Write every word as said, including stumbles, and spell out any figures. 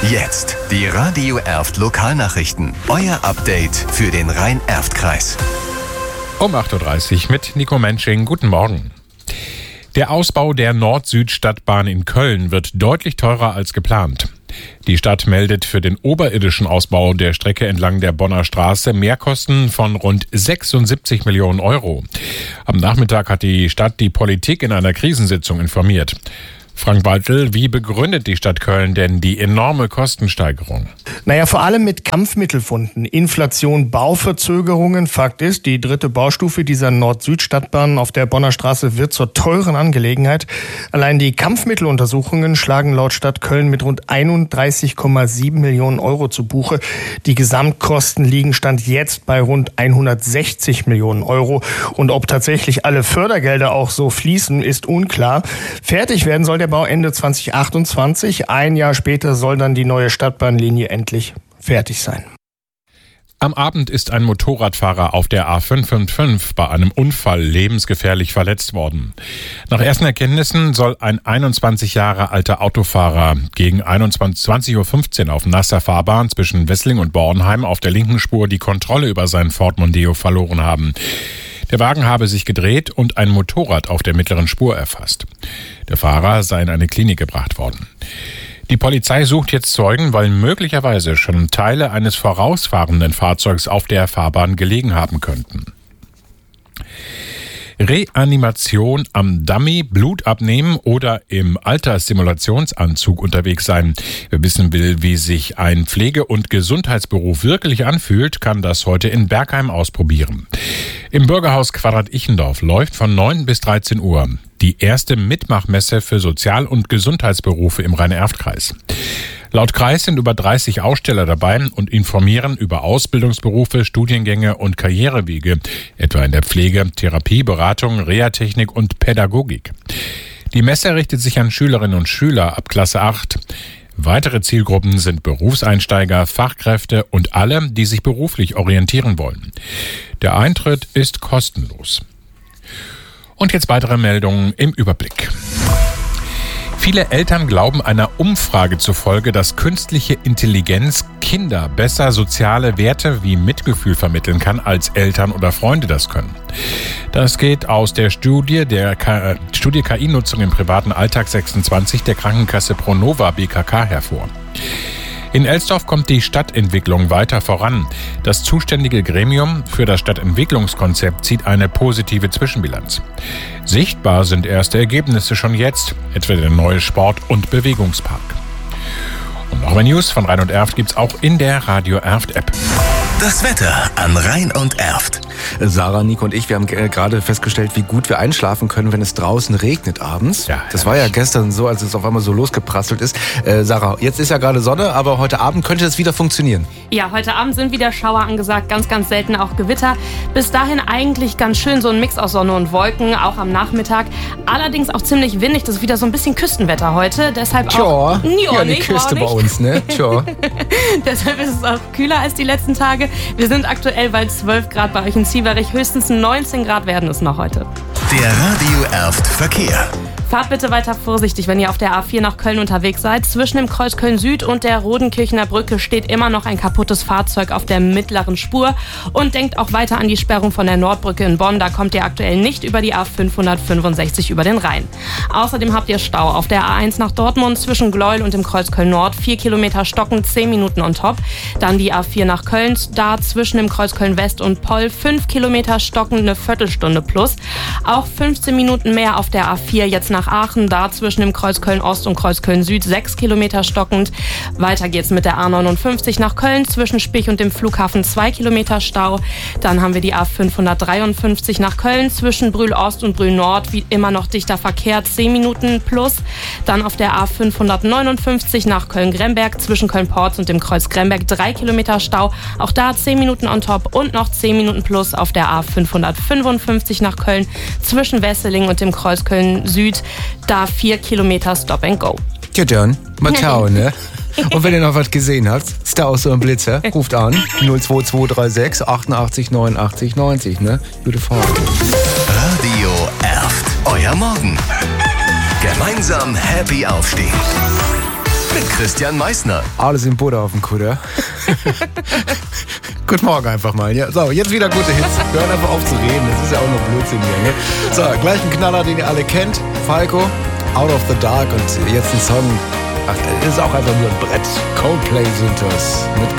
Jetzt die Radio Erft Lokalnachrichten. Euer Update für den Rhein-Erft-Kreis. Um acht Uhr dreißig mit Nico Mensching. Guten Morgen. Der Ausbau der Nord-Süd-Stadtbahn in Köln wird deutlich teurer als geplant. Die Stadt meldet für den oberirdischen Ausbau der Strecke entlang der Bonner Straße Mehrkosten von rund sechsundsiebzig Millionen Euro. Am Nachmittag hat die Stadt die Politik in einer Krisensitzung informiert. Frank Waltel, wie begründet die Stadt Köln denn die enorme Kostensteigerung? Naja, vor allem mit Kampfmittelfunden, Inflation, Bauverzögerungen. Fakt ist, die dritte Baustufe dieser Nord-Süd-Stadtbahn auf der Bonner Straße wird zur teuren Angelegenheit. Allein die Kampfmitteluntersuchungen schlagen laut Stadt Köln mit rund einunddreißig Komma sieben Millionen Euro zu Buche. Die Gesamtkosten liegen Stand jetzt bei rund hundertsechzig Millionen Euro. Und ob tatsächlich alle Fördergelder auch so fließen, ist unklar. Fertig werden soll der Bau Ende zwanzig achtundzwanzig. Ein Jahr später soll dann die neue Stadtbahnlinie endlich fertig sein. Am Abend ist ein Motorradfahrer auf der A fünf fünf fünf bei einem Unfall lebensgefährlich verletzt worden. Nach ersten Erkenntnissen soll ein einundzwanzig Jahre alter Autofahrer gegen zwanzig Uhr fünfzehn auf nasser Fahrbahn zwischen Wessling und Bornheim auf der linken Spur die Kontrolle über seinen Ford Mondeo verloren haben. Der Wagen habe sich gedreht und ein Motorrad auf der mittleren Spur erfasst. Der Fahrer sei in eine Klinik gebracht worden. Die Polizei sucht jetzt Zeugen, weil möglicherweise schon Teile eines vorausfahrenden Fahrzeugs auf der Fahrbahn gelegen haben könnten. Reanimation am Dummy, Blut abnehmen oder im Alterssimulationsanzug unterwegs sein. Wer wissen will, wie sich ein Pflege- und Gesundheitsberuf wirklich anfühlt, kann das heute in Bergheim ausprobieren. Im Bürgerhaus Quadrat-Ichendorf läuft von neun bis dreizehn Uhr die erste Mitmachmesse für Sozial- und Gesundheitsberufe im Rhein-Erft-Kreis. Laut Kreis sind über dreißig Aussteller dabei und informieren über Ausbildungsberufe, Studiengänge und Karrierewege, etwa in der Pflege, Therapie, Beratung, Reha-Technik und Pädagogik. Die Messe richtet sich an Schülerinnen und Schüler ab Klasse acht. Weitere Zielgruppen sind Berufseinsteiger, Fachkräfte und alle, die sich beruflich orientieren wollen. Der Eintritt ist kostenlos. Und jetzt weitere Meldungen im Überblick. Viele Eltern glauben einer Umfrage zufolge, dass künstliche Intelligenz Kinder besser soziale Werte wie Mitgefühl vermitteln kann, als Eltern oder Freunde das können. Das geht aus der Studie der K- Studie K I-Nutzung im privaten Alltag sechsundzwanzig der Krankenkasse Pronova B K K hervor. In Elsdorf kommt die Stadtentwicklung weiter voran. Das zuständige Gremium für das Stadtentwicklungskonzept zieht eine positive Zwischenbilanz. Sichtbar sind erste Ergebnisse schon jetzt, etwa der neue Sport- und Bewegungspark. Und noch mehr News von Rhein und Erft gibt's auch in der Radio Erft App. Das Wetter an Rhein und Erft. Sarah, Nico und ich, wir haben g- gerade festgestellt, wie gut wir einschlafen können, wenn es draußen regnet abends. Ja, das war ja gestern so, als es auf einmal so losgeprasselt ist. Äh, Sarah, jetzt ist ja gerade Sonne, aber heute Abend könnte es wieder funktionieren. Ja, heute Abend sind wieder Schauer angesagt, ganz, ganz selten auch Gewitter. Bis dahin eigentlich ganz schön so ein Mix aus Sonne und Wolken, auch am Nachmittag. Allerdings auch ziemlich windig, das ist wieder so ein bisschen Küstenwetter heute. Deshalb auch... Tja, ja, ja, die nicht, Küste auch bei nicht. uns, ne? Tja. Deshalb ist es auch kühler als die letzten Tage. Wir sind aktuell bei zwölf Grad bei euch in Zieberich. Höchstens neunzehn Grad werden es noch heute. Der Radio Erft Verkehr. Fahrt bitte weiter vorsichtig, wenn ihr auf der A vier nach Köln unterwegs seid. Zwischen dem Kreuz Köln Süd und der Rodenkirchener Brücke steht immer noch ein kaputtes Fahrzeug auf der mittleren Spur. Und denkt auch weiter an die Sperrung von der Nordbrücke in Bonn. Da kommt ihr aktuell nicht über die A fünfhundertfünfundsechzig über den Rhein. Außerdem habt ihr Stau auf der A eins nach Dortmund zwischen Gleuel und dem Kreuz Köln Nord. vier Kilometer stocken, zehn Minuten on top. Dann die A vier nach Köln, da zwischen dem Kreuz Köln West und Poll fünf Kilometer stocken, eine Viertelstunde plus. Auch fünfzehn Minuten mehr auf der A vier jetzt nach Aachen, da zwischen dem Kreuz Köln Ost und Kreuz Köln Süd sechs Kilometer stockend. Weiter geht's mit der A neunundfünfzig nach Köln zwischen Spich und dem Flughafen zwei Kilometer Stau. Dann haben wir die A fünfhundertdreiundfünfzig nach Köln zwischen Brühl Ost und Brühl Nord, wie immer noch dichter Verkehr, zehn Minuten plus. Dann auf der A fünfhundertneunundfünfzig nach Köln-Gremberg zwischen Köln-Porz und dem Kreuz Gremberg drei Kilometer Stau. Auch da zehn Minuten on top und noch zehn Minuten plus auf der A fünfhundertfünfundfünfzig nach Köln zwischen Wesseling und dem Kreuz Köln Süd. Da vier Kilometer Stop and Go. Ja, dann, mal schauen, ne? Und wenn ihr noch was gesehen habt, Star aus so einem Blitzer, ruft an null zwei zwei drei sechs achtundachtzig neunundachtzig neunzig, ne? Gute Fahrt. Radio Erft. Euer Morgen. Gemeinsam happy aufstehen. Mit Christian Meissner. Alles in Butter auf dem Kutter. Guten Morgen einfach mal. Ja, so, jetzt wieder gute Hits. Wir hören einfach auf zu reden. Das ist ja auch noch Blödsinn hier. Ne? So, gleich ein Knaller, den ihr alle kennt. Falco, Out of the Dark. Und jetzt ein Song. Ach, das ist auch einfach nur ein Brett. Coldplay sind das. Mit